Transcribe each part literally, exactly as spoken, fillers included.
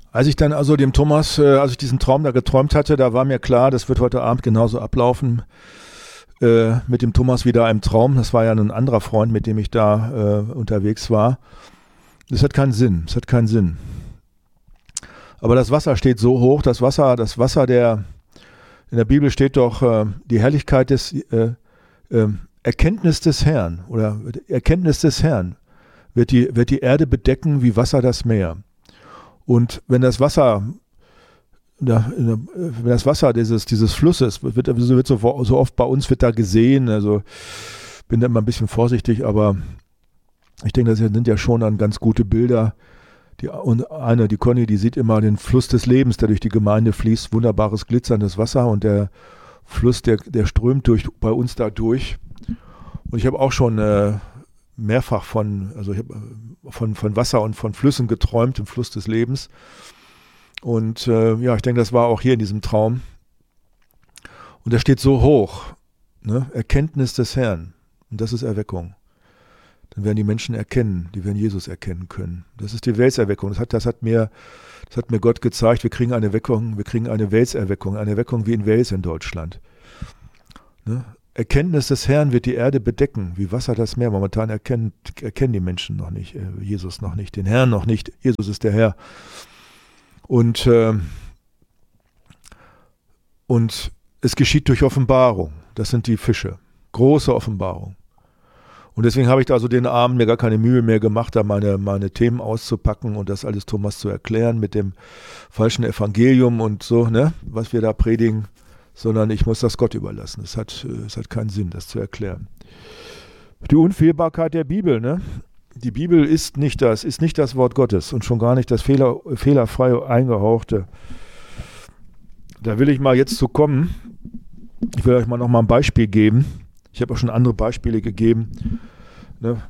Als ich dann also dem Thomas, äh, als ich diesen Traum da geträumt hatte, da war mir klar, das wird heute Abend genauso ablaufen äh, mit dem Thomas wieder im Traum. Das war ja ein anderer Freund, mit dem ich da äh, unterwegs war. Das hat keinen Sinn, das hat keinen Sinn. Aber das Wasser steht so hoch, das Wasser, das Wasser der, in der Bibel steht doch äh, die Herrlichkeit des, äh, äh, Erkenntnis des Herrn oder Erkenntnis des Herrn wird die, wird die Erde bedecken wie Wasser das Meer. Und wenn das Wasser, wenn das Wasser dieses, dieses Flusses, wird, wird so, so oft bei uns wird da gesehen, also bin da immer ein bisschen vorsichtig, aber ich denke, das sind ja schon dann ganz gute Bilder. Die, und eine, die Conny, die sieht immer den Fluss des Lebens, der durch die Gemeinde fließt, wunderbares glitzerndes Wasser und der Fluss, der, der strömt durch, bei uns da durch. Und ich habe auch schon äh, mehrfach von, also ich habe von, von Wasser und von Flüssen geträumt, im Fluss des Lebens. Und äh, ja, ich denke, das war auch hier in diesem Traum. Und der steht so hoch, ne? Erkenntnis des Herrn. Und das ist Erweckung. Dann werden die Menschen erkennen, die werden Jesus erkennen können. Das ist die Weltserweckung. Das hat, das hat mir, das hat mir Gott gezeigt. Wir kriegen eine Weckung, wir kriegen eine Weltserweckung, eine Erweckung wie in Wales in Deutschland. Ne? Erkenntnis des Herrn wird die Erde bedecken, wie Wasser das Meer. Momentan erkennen, erkennen die Menschen noch nicht, äh, Jesus noch nicht, den Herrn noch nicht. Jesus ist der Herr. Und, äh, und es geschieht durch Offenbarung. Das sind die Fische. Große Offenbarung. Und deswegen habe ich da also den Abend mir gar keine Mühe mehr gemacht, da meine, meine Themen auszupacken und das alles Thomas zu erklären mit dem falschen Evangelium und so, ne, was wir da predigen. Sondern ich muss das Gott überlassen. Es hat, es hat keinen Sinn, das zu erklären. Die Unfehlbarkeit der Bibel, ne? Die Bibel ist nicht das, ist nicht das Wort Gottes und schon gar nicht das Fehler, fehlerfrei eingehauchte. Da will ich mal jetzt zu kommen. Ich will euch mal noch mal ein Beispiel geben. Ich habe auch schon andere Beispiele gegeben. Ne?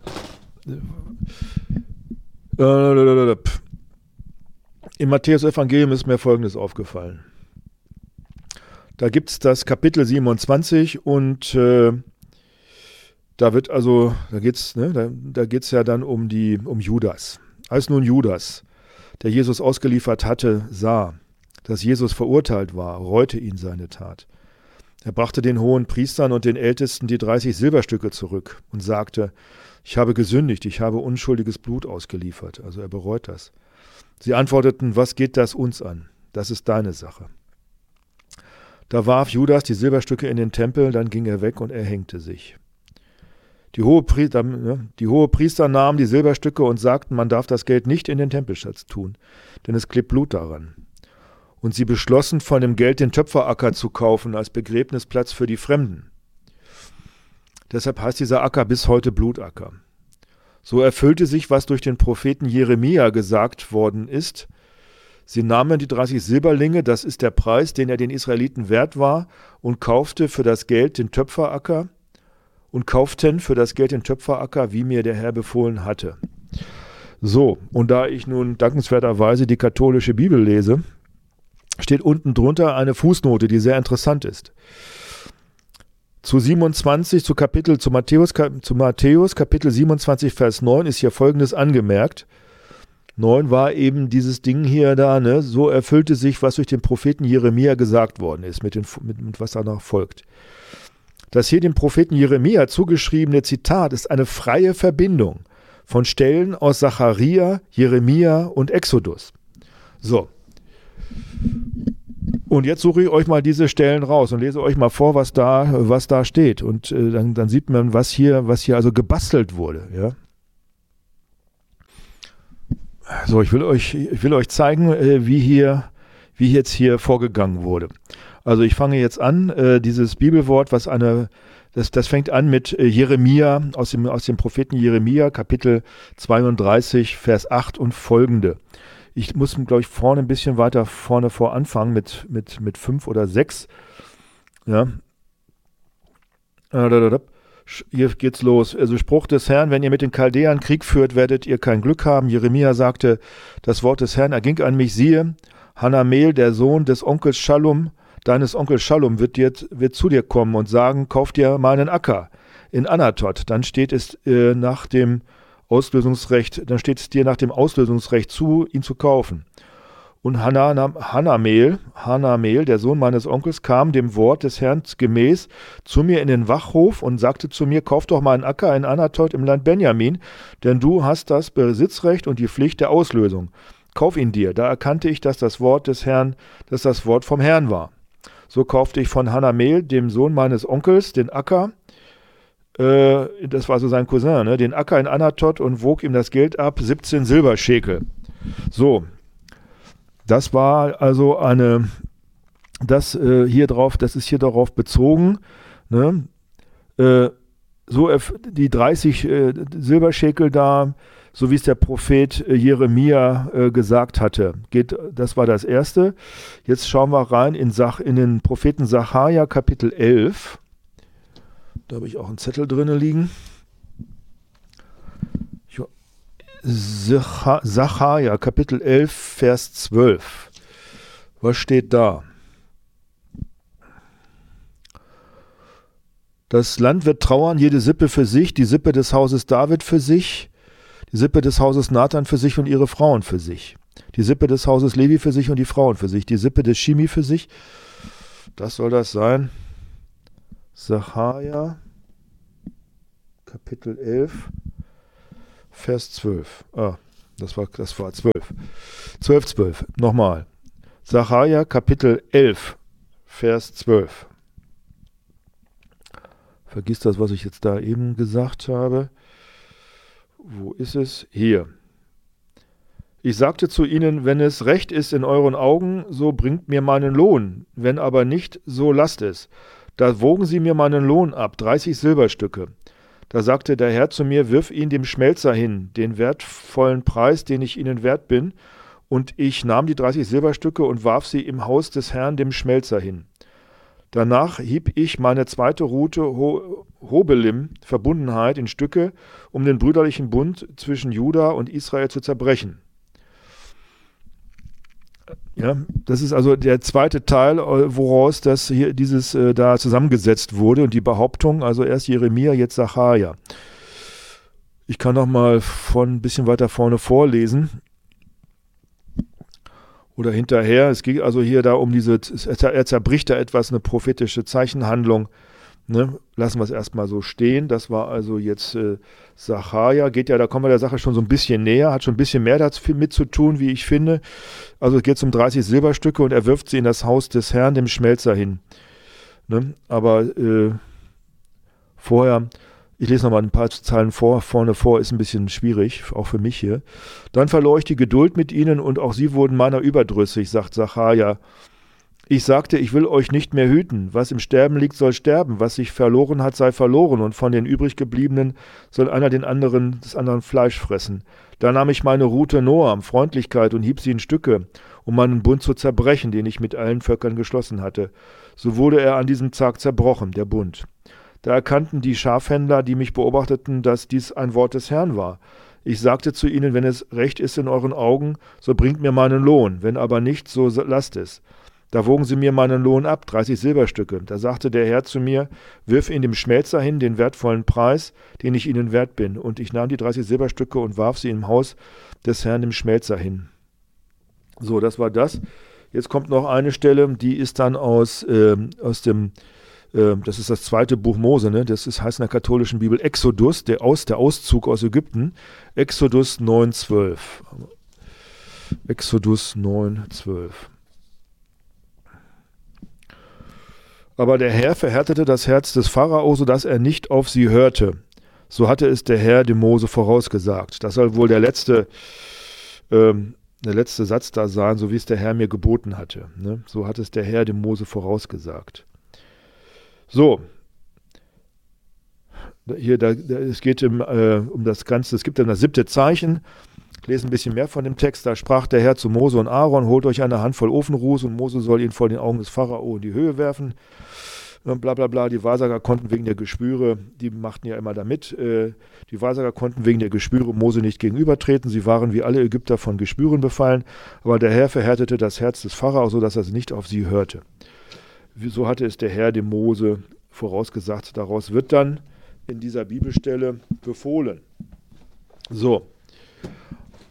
Im Matthäus-Evangelium ist mir Folgendes aufgefallen. Da gibt es das Kapitel siebenundzwanzig und äh, da wird also, da geht's, ne, da, da geht's ja dann um die, um Judas. Als nun Judas, der Jesus ausgeliefert hatte, sah, dass Jesus verurteilt war, reute ihn seine Tat. Er brachte den hohen Priestern und den Ältesten die dreißig Silberstücke zurück und sagte, ich habe gesündigt, ich habe unschuldiges Blut ausgeliefert. Also er bereut das. Sie antworteten, was geht das uns an? Das ist deine Sache. Da warf Judas die Silberstücke in den Tempel, dann ging er weg und erhängte sich. Die Hohepriester, die Hohepriester nahmen die Silberstücke und sagten, man darf das Geld nicht in den Tempelschatz tun, denn es klebt Blut daran. Und sie beschlossen, von dem Geld den Töpferacker zu kaufen als Begräbnisplatz für die Fremden. Deshalb heißt dieser Acker bis heute Blutacker. So erfüllte sich, was durch den Propheten Jeremia gesagt worden ist. Sie nahmen die dreißig Silberlinge, das ist der Preis, den er den Israeliten wert war, und kaufte für das Geld den Töpferacker und kauften für das Geld den Töpferacker, wie mir der Herr befohlen hatte. So, und da ich nun dankenswerterweise die katholische Bibel lese, steht unten drunter eine Fußnote, die sehr interessant ist. Zu siebenundzwanzig, zu Kapitel, zu Matthäus, zu Matthäus, Kapitel siebenundzwanzig, Vers neun ist hier Folgendes angemerkt. neun war eben dieses Ding hier da, ne? So erfüllte sich, was durch den Propheten Jeremia gesagt worden ist, mit, den, mit, mit was danach folgt. Das hier dem Propheten Jeremia zugeschriebene Zitat ist eine freie Verbindung von Stellen aus Sacharja, Jeremia und Exodus. So. Und jetzt suche ich euch mal diese Stellen raus und lese euch mal vor, was da, was da steht. Und äh, dann, dann sieht man, was hier, was hier also gebastelt wurde, ja. So, ich will euch, ich will euch zeigen, äh, wie hier, wie jetzt hier vorgegangen wurde. Also ich fange jetzt an, äh, dieses Bibelwort, was eine, das, das fängt an mit äh, Jeremia, aus dem, aus dem Propheten Jeremia, Kapitel zweiunddreißig, Vers acht und folgende. Ich muss, glaube ich, vorne ein bisschen weiter vorne vor anfangen mit, mit, mit fünf oder sechs. Ja. Hier geht's los. Also Spruch des Herrn, wenn ihr mit den Chaldäern Krieg führt, werdet ihr kein Glück haben. Jeremia sagte, das Wort des Herrn erging an mich, siehe, Hanamel, der Sohn des Onkels Schallum, deines Onkels Schallum, wird, dir, wird zu dir kommen und sagen, kauf dir meinen Acker in Anatot. Dann steht es äh, nach dem Auslösungsrecht, dann steht es dir nach dem Auslösungsrecht zu, ihn zu kaufen. Und Hanamel, Hanamel, der Sohn meines Onkels, kam dem Wort des Herrn gemäß zu mir in den Wachhof und sagte zu mir, kauf doch mal einen Acker in Anatot im Land Benjamin, denn du hast das Besitzrecht und die Pflicht der Auslösung. Kauf ihn dir. Da erkannte ich, dass das Wort des Herrn, dass das Wort vom Herrn war. So kaufte ich von Hanamel, dem Sohn meines Onkels, den Acker, äh, das war so sein Cousin, ne, den Acker in Anatot und wog ihm das Geld ab, siebzehn Silberschekel. So. Das war also eine, das äh, hier drauf, das ist hier darauf bezogen, ne? äh, so die dreißig äh, Silberschekel da, so wie es der Prophet äh, Jeremia äh, gesagt hatte. Geht, das war das erste. Jetzt schauen wir rein in, Sach, in den Propheten Sacharja Kapitel elf. Da habe ich auch einen Zettel drin liegen. Sacharja, Kapitel elf, Vers zwölf. Was steht da? Das Land wird trauern, jede Sippe für sich, die Sippe des Hauses David für sich, die Sippe des Hauses Nathan für sich und ihre Frauen für sich, die Sippe des Hauses Levi für sich und die Frauen für sich, die Sippe des Shimi für sich. Das soll das sein. Sacharja, Kapitel elf, Vers zwölf. Ah, das war, das war zwölf. zwölf, zwölf. Nochmal. Sacharja, Kapitel elf, Vers zwölf. Vergiss das, was ich jetzt da eben gesagt habe. Wo ist es? Hier. Ich sagte zu ihnen, wenn es recht ist in euren Augen, so bringt mir meinen Lohn. Wenn aber nicht, so lasst es. Da wogen sie mir meinen Lohn ab, dreißig Silberstücke. Da sagte der Herr zu mir, wirf ihn dem Schmelzer hin, den wertvollen Preis, den ich ihnen wert bin. Und ich nahm die dreißig Silberstücke und warf sie im Haus des Herrn dem Schmelzer hin. Danach hieb ich meine zweite Rute Ho Hobelim, Verbundenheit, in Stücke, um den brüderlichen Bund zwischen Juda und Israel zu zerbrechen. Ja, das ist also der zweite Teil, woraus das hier dieses äh, da zusammengesetzt wurde und die Behauptung, also erst Jeremia, jetzt Sacharja. Ich kann noch mal von ein bisschen weiter vorne vorlesen oder hinterher. Es geht also hier da um diese, er zerbricht da etwas, eine prophetische Zeichenhandlung. Ne? Lassen wir es erstmal so stehen. Das war also jetzt äh, Sacharja. Geht ja, da kommen wir der Sache schon so ein bisschen näher, hat schon ein bisschen mehr damit zu tun, wie ich finde. Also es geht um dreißig Silberstücke und er wirft sie in das Haus des Herrn, dem Schmelzer, hin. Ne? Aber äh, vorher, ich lese nochmal ein paar Zeilen vor, vorne vor, ist ein bisschen schwierig, auch für mich hier. Dann verlor ich die Geduld mit ihnen und auch sie wurden meiner überdrüssig, sagt Sacharja. Ich sagte, ich will euch nicht mehr hüten. Was im Sterben liegt, soll sterben. Was sich verloren hat, sei verloren. Und von den übriggebliebenen soll einer den anderen, des anderen Fleisch fressen. Da nahm ich meine Rute Noam, Freundlichkeit, und hieb sie in Stücke, um meinen Bund zu zerbrechen, den ich mit allen Völkern geschlossen hatte. So wurde er an diesem Tag zerbrochen, der Bund. Da erkannten die Schafhändler, die mich beobachteten, dass dies ein Wort des Herrn war. Ich sagte zu ihnen, wenn es recht ist in euren Augen, so bringt mir meinen Lohn. Wenn aber nicht, so lasst es. Da wogen sie mir meinen Lohn ab, dreißig Silberstücke. Da sagte der Herr zu mir, wirf ihn dem Schmelzer hin, den wertvollen Preis, den ich ihnen wert bin. Und ich nahm die dreißig Silberstücke und warf sie im Haus des Herrn dem Schmelzer hin. So, das war das. Jetzt kommt noch eine Stelle, die ist dann aus, äh, aus dem, äh, das ist das zweite Buch Mose, ne? Das ist, heißt in der katholischen Bibel Exodus, der, aus, der Auszug aus Ägypten. Exodus neun, zwölf. Exodus neun, zwölf. Aber der Herr verhärtete das Herz des Pharao, sodass er nicht auf sie hörte. So hatte es der Herr dem Mose vorausgesagt. Das soll wohl der letzte, ähm, der letzte Satz da sein, so wie es der Herr mir geboten hatte. Ne? So hat es der Herr dem Mose vorausgesagt. So. Hier, da, da, es geht im, äh, um das Ganze, es gibt dann das siebte Zeichen. Ich lese ein bisschen mehr von dem Text. Da sprach der Herr zu Mose und Aaron, holt euch eine Handvoll Ofenruß und Mose soll ihn vor den Augen des Pharao in die Höhe werfen. Bla bla bla. Die Wahrsager konnten wegen der Geschwüre, die machten ja immer da mit, äh, die Wahrsager konnten wegen der Geschwüre Mose nicht gegenübertreten. Sie waren wie alle Ägypter von Geschwüren befallen, aber der Herr verhärtete das Herz des Pharao, sodass er nicht auf sie hörte. So hatte es der Herr dem Mose vorausgesagt. Daraus wird dann in dieser Bibelstelle befohlen. So.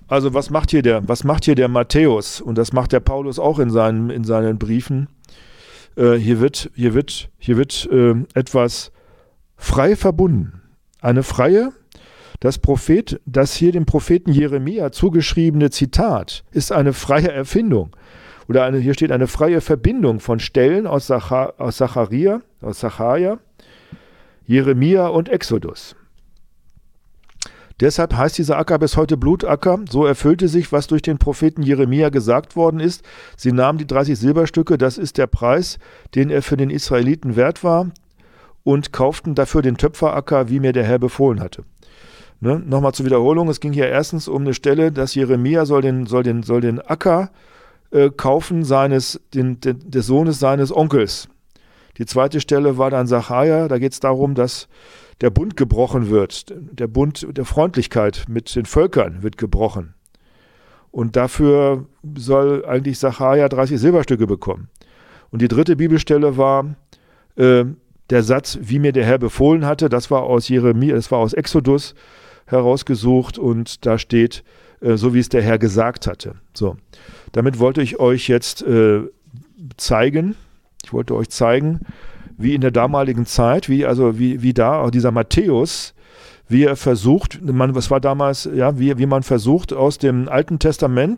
Also was macht hier der, was macht hier der Matthäus? Und das macht der Paulus auch in seinen, in seinen Briefen. Äh, hier wird, hier wird, hier wird äh, etwas frei verbunden. Eine freie, das Prophet, das hier dem Propheten Jeremia zugeschriebene Zitat ist eine freie Erfindung. Oder eine, hier steht eine freie Verbindung von Stellen aus, Zacha, aus Zacharia, aus Zacharia, Jeremia und Exodus. Deshalb heißt dieser Acker bis heute Blutacker. So erfüllte sich, was durch den Propheten Jeremia gesagt worden ist. Sie nahmen die dreißig Silberstücke, das ist der Preis, den er für den Israeliten wert war, und kauften dafür den Töpferacker, wie mir der Herr befohlen hatte. Ne? Nochmal zur Wiederholung, es ging hier erstens um eine Stelle, dass Jeremia soll den, soll den, soll den Acker äh, kaufen seines, den, den, des Sohnes seines Onkels. Die zweite Stelle war dann Zacharia, da geht es darum, dass der Bund gebrochen wird. Der Bund der Freundlichkeit mit den Völkern wird gebrochen. Und dafür soll eigentlich Zacharia dreißig Silberstücke bekommen. Und die dritte Bibelstelle war äh, der Satz, wie mir der Herr befohlen hatte. Das war aus Jeremia, das war aus Exodus herausgesucht und da steht, äh, so wie es der Herr gesagt hatte. So, damit wollte ich euch jetzt äh, zeigen, ich wollte euch zeigen, wie in der damaligen Zeit, wie also wie, wie da auch dieser Matthäus, wie er versucht, man, was war damals, ja, wie, wie man versucht, aus dem Alten Testament